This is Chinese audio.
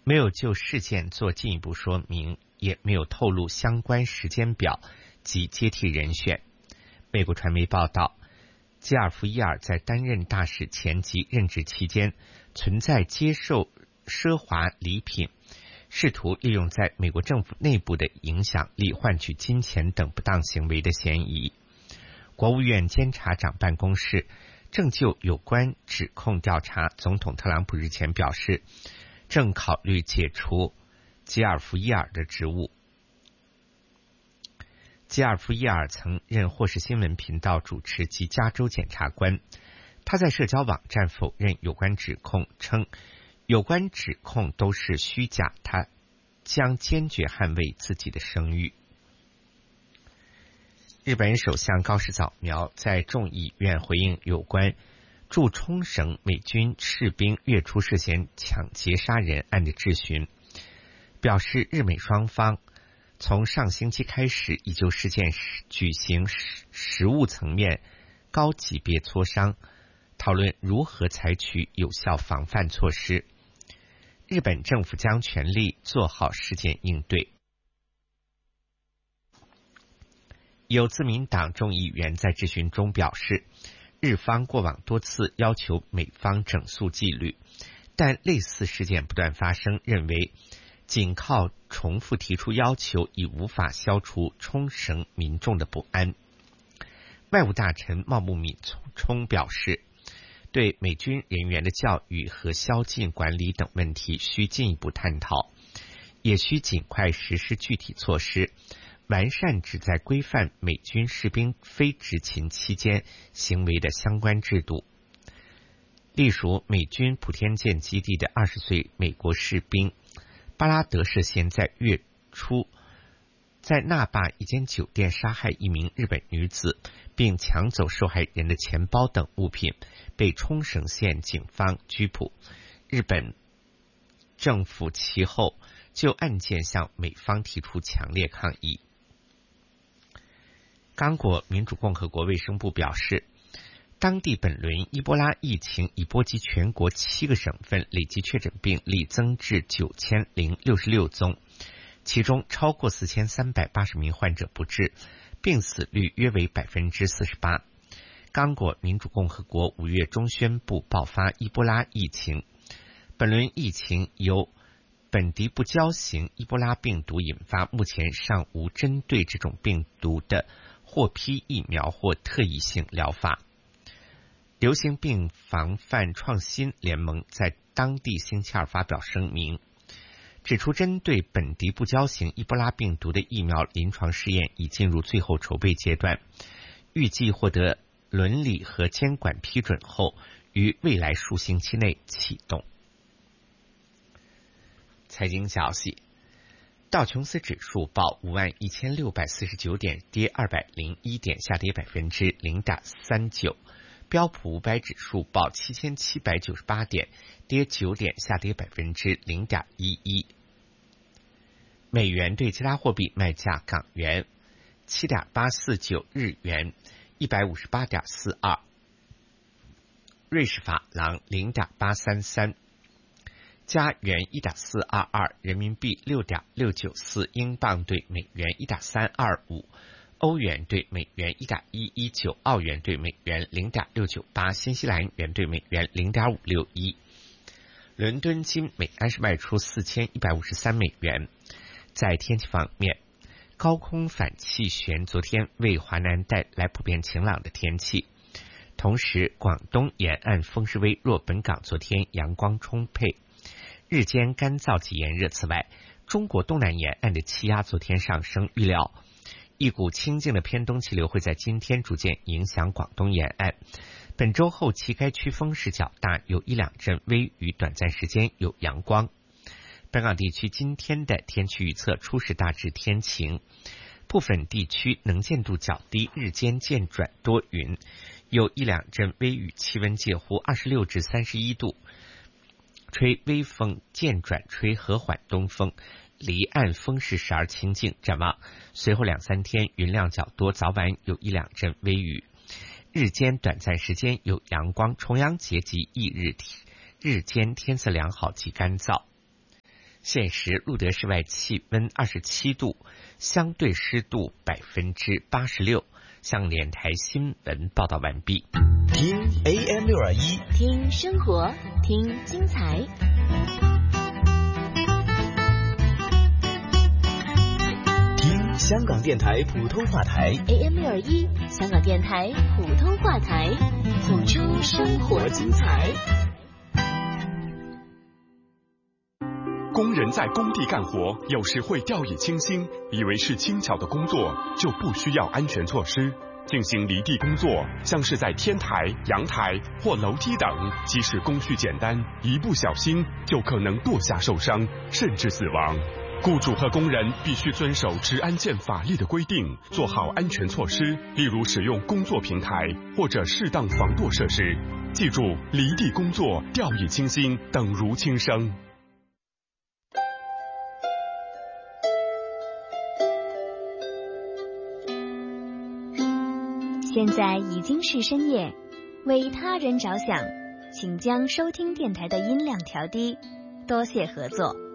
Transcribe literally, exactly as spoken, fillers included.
没有就事件做进一步说明，也没有透露相关时间表及接替人选。美国传媒报道，基尔夫伊尔在担任大使前及任职期间存在接受奢华礼品，试图利用在美国政府内部的影响力换取金钱等不当行为的嫌疑。国务院监察长办公室正就有关指控调查，总统特朗普日前表示，正考虑解除基尔夫伊尔的职务。基尔夫伊尔曾任霍士新闻频道主持及加州检察官，他在社交网站否认有关指控，称有关指控都是虚假，他将坚决捍卫自己的声誉。日本首相高市早苗在众议院回应有关驻冲绳美军士兵月初涉嫌抢劫杀人案的质询，表示日美双方从上星期开始已就事件举行实务层面高级别磋商，讨论如何采取有效防范措施。日本政府将全力做好事件应对。有自民党众议员在质询中表示，日方过往多次要求美方整肃纪律，但类似事件不断发生，认为仅靠重复提出要求已无法消除冲绳民众的不安。外务大臣茂木敏充表示，对美军人员的教育和宵禁管理等问题需进一步探讨，也需尽快实施具体措施，完善旨在规范美军士兵非执勤期间行为的相关制度。隶属美军普天间基地的二十岁美国士兵巴拉德涉嫌在月初在那霸一间酒店杀害一名日本女子，并抢走受害人的钱包等物品，被冲绳县警方拘捕。日本政府其后就案件向美方提出强烈抗议。刚果民主共和国卫生部表示，当地本轮伊波拉疫情已波及全国七个省份，累计确诊病例增至九千零六十六宗，其中超过四千三百八十名患者不治，病死率约为百分之四十八。刚果民主共和国五月中宣布爆发伊波拉疫情，本轮疫情由本迪不胶型伊波拉病毒引发，目前尚无针对这种病毒的获批疫苗或特异性疗法。流行病防范创新联盟在当地星期二发表声明，指出针对本迪不胶型伊波拉病毒的疫苗临床试验已进入最后筹备阶段，预计获得伦理和监管批准后，于未来数星期内启动。财经消息，道琼斯指数报五万一千六百四十九点，跌二百零一点，下跌百分之零点三九。标普五百指数报七千七百九十八点，跌九点，下跌百分之零点一一。美元对其他货币卖价：港元七点八四九，日元一百五十八点四二，瑞士法郎零点八三三，加元一点四二二，人民币六点六九四，英镑对美元一点三二五。欧元对美元一点一一九，澳元对美元零点六九八，新西兰元对美元零点五六一。伦敦金每安士卖出四千一百五十三美元。在天气方面，高空反气旋昨天为华南带来普遍晴朗的天气，同时广东沿岸风势微弱，本港昨天阳光充沛，日间干燥及炎热。此外，中国东南沿岸的气压昨天上升，预料一股清劲的偏东气流会在今天逐渐影响广东沿岸。本周后期该区风势较大，有一两阵微雨，短暂时间有阳光。本港地区今天的天气预测，初时大致天晴，部分地区能见度较低，日间渐转多云，有一两阵微雨，气温介乎二十六至三十一度，吹微风，渐转吹和缓东风，离岸风势时而清劲。展望随后两三天云量较多，早晚有一两阵微雨，日间短暂时间有阳光，重阳节及翌日日间天色良好及干燥。 现时路德室外气温二十七度，相对湿度百分之八十六。向联台新闻报道完毕。 听 A M 六二一， 听生活，听精彩。 听香港电台普通话台 A M 六二一，香港电台普通话台，谱出生活精彩。 工人在工地干活，有时会掉以轻心，以为是轻巧的工作就不需要安全措施。进行离地工作，像是在天台、阳台或楼梯等，即使工序简单，一不小心就可能堕下受伤，甚至死亡。雇主和工人必须遵守职安健法律的规定，做好安全措施，例如使用工作平台或者适当防堕设施。记住，离地工作掉以轻心，等如轻生。 现在已经是深夜，为他人着想，请将收听电台的音量调低，多谢合作。